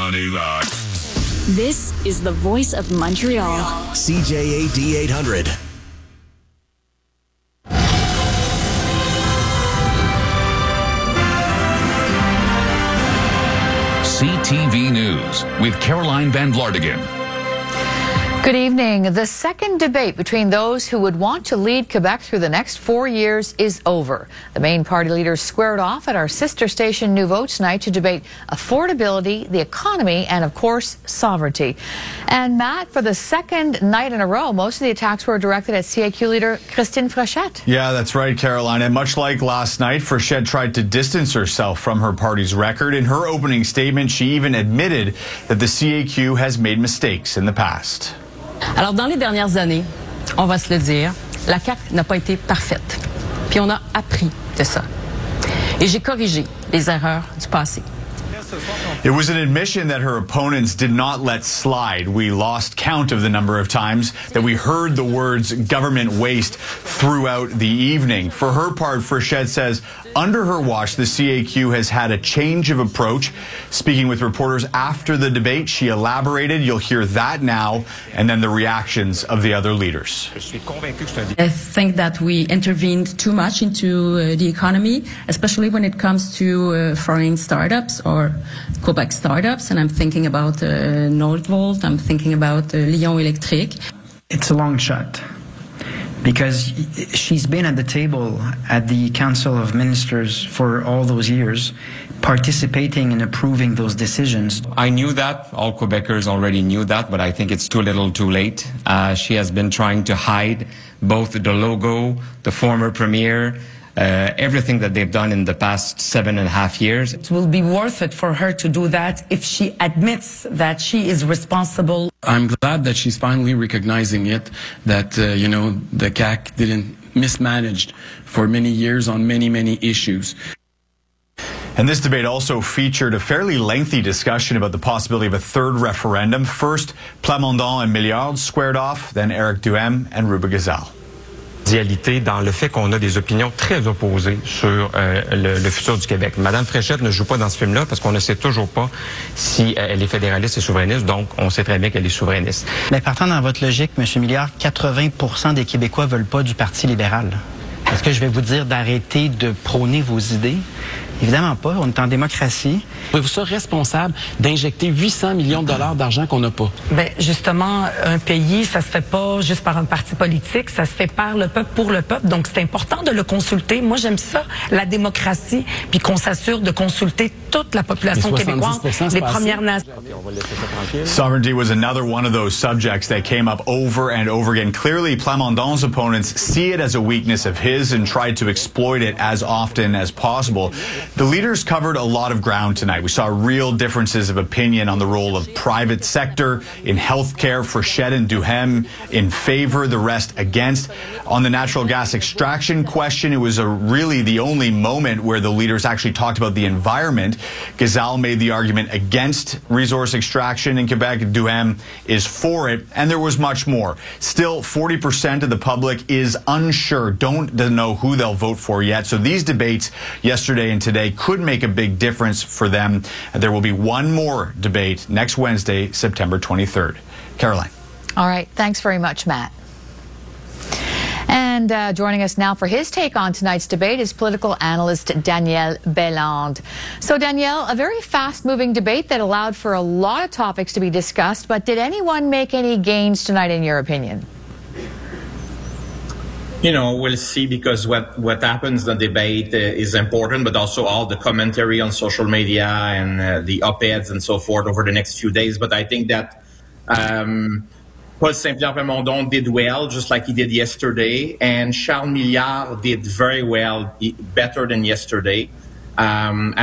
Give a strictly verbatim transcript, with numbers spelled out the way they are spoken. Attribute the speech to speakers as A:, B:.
A: Money Line.
B: This is the voice of Montreal.
C: C J A D eight hundred.
A: C T V News with Caroline Van Vlartigan.
D: Good evening. The second debate between those who would want to lead Quebec through the next four years is over. The main party leaders squared off at our sister station Nouveau tonight to debate affordability, the economy, and of course, sovereignty. And Matt, for the second night in a row, most of the attacks were directed at C A Q leader Christine Fréchette.
E: Yeah, that's right, Caroline. And much like last night, Fréchette tried to distance herself from her party's record. In her opening statement, she even admitted that the C A Q has made mistakes in the past.
F: Alors, dans les dernières années, on va se le dire, la C A Q n'a pas été parfaite. Puis on a appris de ça. Et j'ai corrigé les erreurs du passé.
E: It was an admission that her opponents did not let slide. We lost count of the number of times that we heard the words government waste throughout the evening. For her part, Fréchette says under her watch, the C A Q has had a change of approach. Speaking with reporters after the debate, she elaborated. You'll hear that now, and then the reactions of the other leaders.
G: I think that we intervened too much into uh, the economy, especially when it comes to uh, foreign startups or Quebec startups, and I'm thinking about uh, Nordvolt, I'm thinking about uh, Lion Electric.
H: It's a long shot because she's been at the table at the Council of Ministers for all those years, participating and approving those decisions.
I: I knew that, all Quebecers already knew that, but I think it's too little too late. Uh, she has been trying to hide both the logo, the former premier, Uh, everything that they've done in the past seven and a half years.
J: It will be worth it for her to do that if she admits that she is responsible.
K: I'm glad that she's finally recognizing it, that, uh, you know, the C A Q didn't mismanaged for many years on many, many issues.
E: And this debate also featured a fairly lengthy discussion about the possibility of a third referendum. First, Plamondon and Milliard squared off, then Éric Duhem and Ruba Gazal.
L: Dans le fait qu'on a des opinions très opposées sur euh, le, le futur du Québec. Madame Fréchette ne joue pas dans ce film-là parce qu'on ne sait toujours pas si euh, elle est fédéraliste et souverainiste, donc on sait très bien qu'elle est souverainiste.
M: Mais partant dans votre logique, M. Milliard, quatre-vingts pour cent des Québécois veulent pas du Parti libéral. Est-ce que je vais vous dire d'arrêter de prôner vos idées? Évidemment pas, on est en démocratie.
N: Vous serez responsable d'injecter huit cents millions de dollars d'argent qu'on n'a pas.
J: Ben justement, un pays, ça se fait pas juste par un parti politique, ça se fait par le peuple, pour le peuple. Donc c'est important de le consulter. Moi j'aime ça, la démocratie, puis qu'on s'assure de consulter toute la population québécoise, les Premières Nations.
E: Sovereignty was another one of those subjects that came up over and over again. Clearly, Plamondon's opponents see it as a weakness of his and tried to exploit it as often as possible. The leaders covered a lot of ground tonight. We saw real differences of opinion on the role of private sector in healthcare. Fréchette and Duhem in favor, the rest against. On the natural gas extraction question, it was a really the only moment where the leaders actually talked about the environment. Gazal made the argument against resource extraction in Quebec. Duhem is for it, and there was much more. Still, forty percent of the public is unsure, don't know who they'll vote for yet. So these debates yesterday and today could make a big difference for them. There will be one more debate next Wednesday, September twenty-third. Caroline.
D: All right. Thanks very much, Matt. And uh, joining us now for his take on tonight's debate is political analyst Danielle Béland. So, Danielle, a very fast-moving debate that allowed for a lot of topics to be discussed, but did anyone make any gains tonight, in your opinion?
O: You know, we'll see, because what, what happens in the debate uh, is important, but also all the commentary on social media and uh, the op-eds and so forth over the next few days. But I think that um, Paul Saint-Pierre Plamondon did well, just like he did yesterday, and Charles Milliard did very well, better than yesterday. Um,